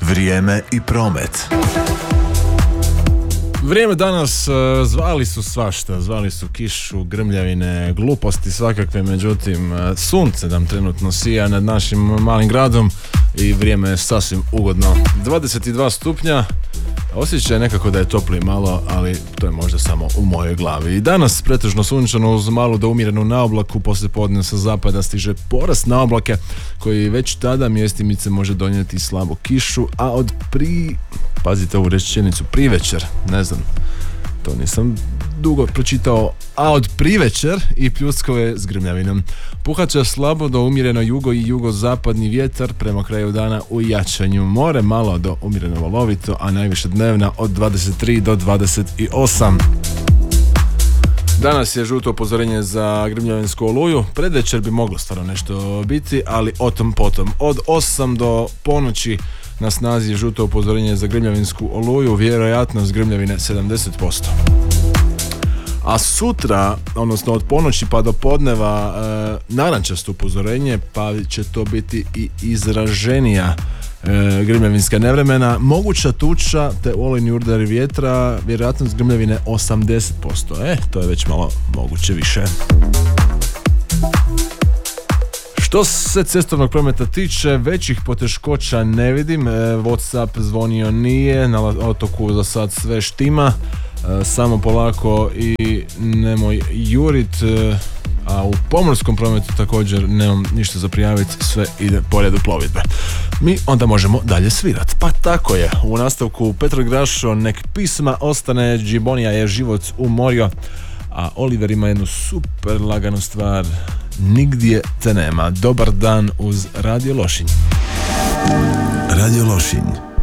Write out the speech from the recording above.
Vrijeme i promet. Vrijeme danas zvali su svašta, zvali su kišu, grmljavine, gluposti svakakve, međutim sunce nam trenutno sija nad našim malim gradom i vrijeme je sasvim ugodno. 22 stupnja, osjećaj nekako da je topli malo, ali to je možda samo u mojoj glavi. I danas pretežno sunčano uz malu do umjerenu naoblaku, poslije podne sa zapada stiže porast naoblake koji već tada mjestimice može donijeti slabu kišu, a od pazite ovu rečenicu, privečer, ne znam, to nisam dugo pročitao, a od privečer i pljuskove s grmljavinom. Puhaće slabo do umjereno jugo i jugozapadni vjetar, prema kraju dana u jačanju. More malo do umjereno valovito, a najviše dnevna od 23 do 28. Danas je žuto upozorenje za grmljavinsku oluju. Predvečer bi moglo stvarno nešto biti, ali o tom potom. Od 8 do ponoći na snazi je žuto upozorenje za grmljavinsku oluju, vjerojatnost grmljavine 70%. A sutra, odnosno od ponoći pa do podneva, narančasto upozorenje, pa će to biti i izraženija grmljavinska nevremena, moguća tuča te olujni udari vjetra, vjerojatnost grmljavine 80%. To je već malo moguće više. Što se cestovnog prometa tiče, većih poteškoća ne vidim. WhatsApp zvonio nije, na otoku za sad sve štima, samo polako i nemoj jurit, a u pomorskom prometu također nemam ništa za prijaviti, sve ide po redu plovidbe. Mi onda možemo dalje svirati. Pa tako je, u nastavku Petar Grašo, nek pisma ostane, Džibonija je život umorio, a Oliver ima jednu super laganu stvar, nigdje te nema. Dobar dan uz Radio Lošinj. Radio Lošinj.